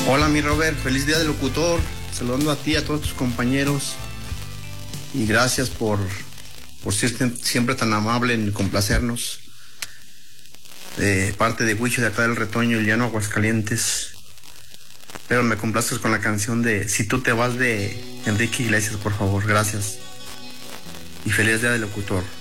Hola mi Robert, feliz día del locutor, saludando a ti, a todos tus compañeros y gracias por ser siempre tan amable en complacernos. De parte de Huicho de acá del Retoño, el llano Aguascalientes. Pero me complaces con la canción de Si tú te vas de Enrique Iglesias, por favor, gracias. Y feliz día del locutor.